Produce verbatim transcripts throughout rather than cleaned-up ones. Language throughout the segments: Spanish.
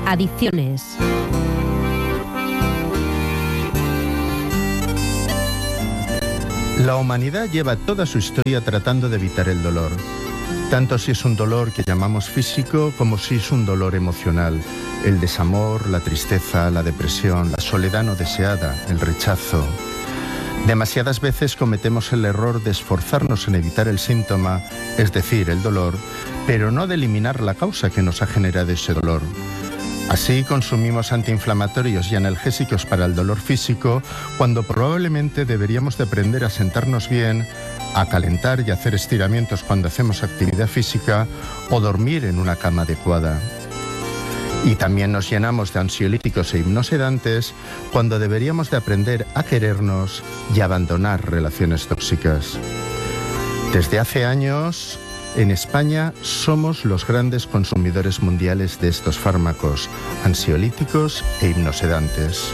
Adicciones. La humanidad lleva toda su historia tratando de evitar el dolor, tanto si es un dolor que llamamos físico como si es un dolor emocional, el desamor, la tristeza, la depresión, la soledad no deseada, el rechazo. Demasiadas veces cometemos el error de esforzarnos en evitar el síntoma, es decir, el dolor, pero no de eliminar la causa que nos ha generado ese dolor. Así consumimos antiinflamatorios y analgésicos para el dolor físico cuando probablemente deberíamos de aprender a sentarnos bien, a calentar y hacer estiramientos cuando hacemos actividad física o dormir en una cama adecuada. Y también nos llenamos de ansiolíticos e hipnosedantes cuando deberíamos de aprender a querernos y abandonar relaciones tóxicas. Desde hace años, en España somos los grandes consumidores mundiales de estos fármacos, ansiolíticos e hipnosedantes.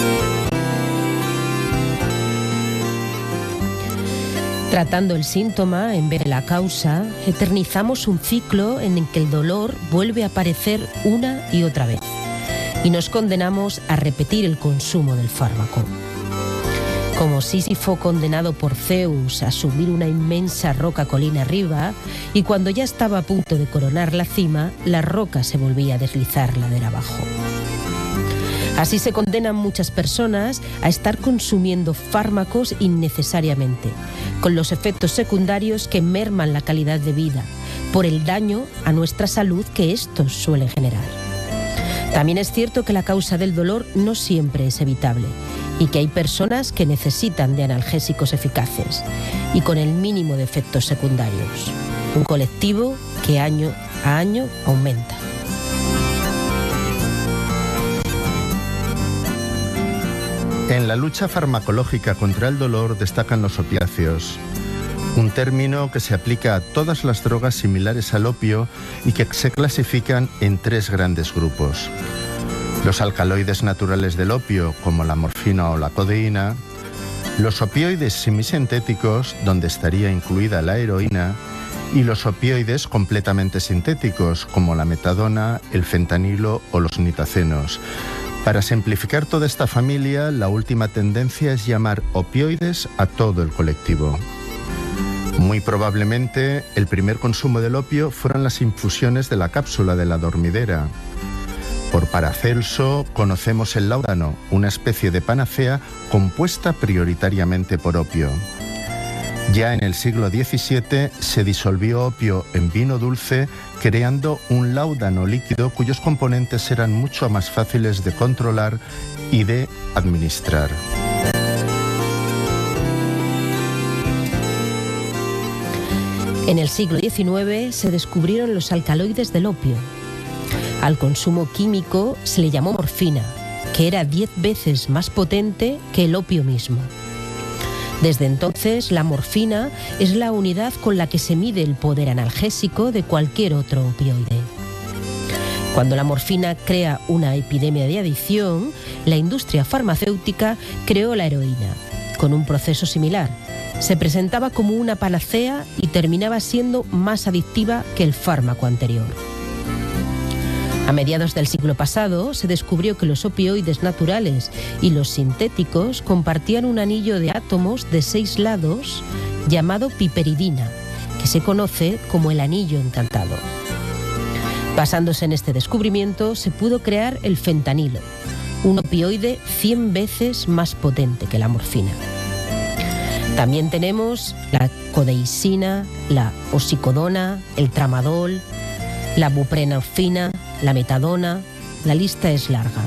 Tratando el síntoma en vez de la causa, eternizamos un ciclo en el que el dolor vuelve a aparecer una y otra vez y nos condenamos a repetir el consumo del fármaco. Como Sísifo condenado por Zeus a subir una inmensa roca colina arriba, y cuando ya estaba a punto de coronar la cima, la roca se volvía a deslizar ladera abajo. Así se condenan muchas personas a estar consumiendo fármacos innecesariamente, con los efectos secundarios que merman la calidad de vida, por el daño a nuestra salud que estos suelen generar. También es cierto que la causa del dolor no siempre es evitable, y que hay personas que necesitan de analgésicos eficaces y con el mínimo de efectos secundarios. Un colectivo que año a año aumenta. En la lucha farmacológica contra el dolor destacan los opiáceos, un término que se aplica a todas las drogas similares al opio y que se clasifican en tres grandes grupos. Los alcaloides naturales del opio, como la morfina o la codeína, los opioides semisintéticos, donde estaría incluida la heroína, y los opioides completamente sintéticos, como la metadona, el fentanilo o los nitacenos. Para simplificar toda esta familia, la última tendencia es llamar opioides a todo el colectivo. Muy probablemente, el primer consumo del opio fueron las infusiones de la cápsula de la dormidera. Por Paracelso conocemos el láudano, una especie de panacea compuesta prioritariamente por opio. Ya en el siglo diecisiete se disolvió opio en vino dulce, creando un láudano líquido cuyos componentes eran mucho más fáciles de controlar y de administrar. En el siglo diecinueve se descubrieron los alcaloides del opio. Al consumo químico se le llamó morfina, que era diez veces más potente que el opio mismo. Desde entonces, la morfina es la unidad con la que se mide el poder analgésico de cualquier otro opioide. Cuando la morfina crea una epidemia de adicción, la industria farmacéutica creó la heroína, con un proceso similar. Se presentaba como una panacea y terminaba siendo más adictiva que el fármaco anterior. A mediados del siglo pasado se descubrió que los opioides naturales y los sintéticos compartían un anillo de átomos de seis lados llamado piperidina, que se conoce como el anillo encantado. Basándose en este descubrimiento, se pudo crear el fentanilo, un opioide cien veces más potente que la morfina. También tenemos la codeicina, la oxicodona, el tramadol, la buprenorfina, la metadona. La lista es larga.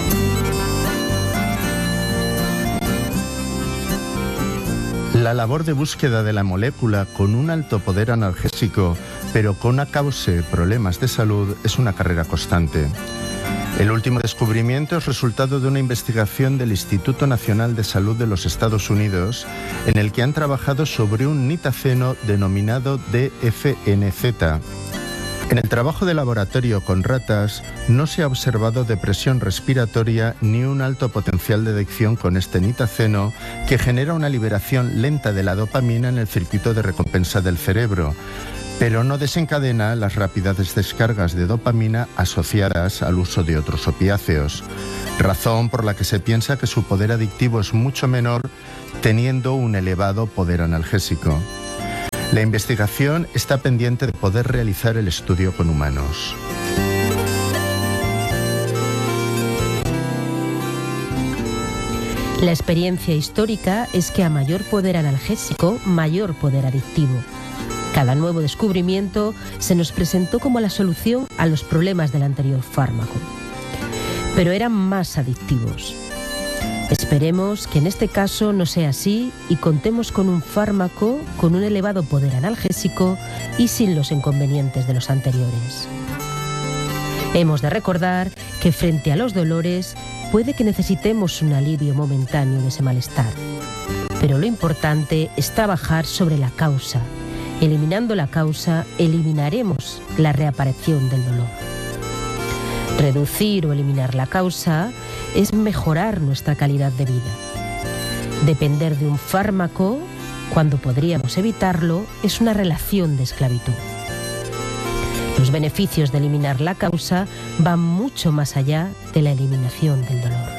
La labor de búsqueda de la molécula con un alto poder analgésico, pero con una causa de problemas de salud, es una carrera constante. El último descubrimiento es resultado de una investigación del Instituto Nacional de Salud de los Estados Unidos, en el que han trabajado sobre un nitaceno denominado D F N Z. En el trabajo de laboratorio con ratas no se ha observado depresión respiratoria ni un alto potencial de adicción con este nitaceno, que genera una liberación lenta de la dopamina en el circuito de recompensa del cerebro, pero no desencadena las rápidas descargas de dopamina asociadas al uso de otros opiáceos, razón por la que se piensa que su poder adictivo es mucho menor teniendo un elevado poder analgésico. La investigación está pendiente de poder realizar el estudio con humanos. La experiencia histórica es que a mayor poder analgésico, mayor poder adictivo. Cada nuevo descubrimiento se nos presentó como la solución a los problemas del anterior fármaco, pero eran más adictivos. Esperemos que en este caso no sea así y contemos con un fármaco con un elevado poder analgésico y sin los inconvenientes de los anteriores. Hemos de recordar que frente a los dolores puede que necesitemos un alivio momentáneo de ese malestar, pero lo importante es trabajar sobre la causa. Eliminando la causa, eliminaremos la reaparición del dolor. Reducir o eliminar la causa es mejorar nuestra calidad de vida. Depender de un fármaco, cuando podríamos evitarlo, es una relación de esclavitud. Los beneficios de eliminar la causa van mucho más allá de la eliminación del dolor.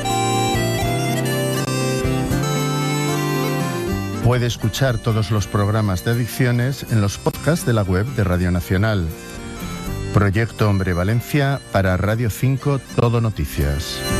Puede escuchar todos los programas de adicciones en los podcasts de la web de Radio Nacional. Proyecto Hombre Valencia para Radio cinco Todo Noticias.